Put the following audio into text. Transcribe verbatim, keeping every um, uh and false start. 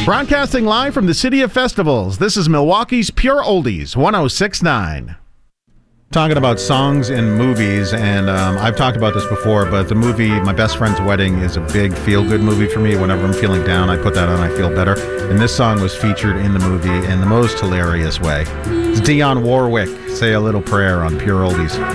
Broadcasting live from the City of Festivals, this is Milwaukee's Pure Oldies, one oh six point nine. Talking about songs in movies, and um, I've talked about this before, but the movie My Best Friend's Wedding is a big feel-good movie for me. Whenever I'm feeling down, I put that on, I feel better. And this song was featured in the movie in the most hilarious way. It's Dionne Warwick, Say a Little Prayer on Pure Oldies.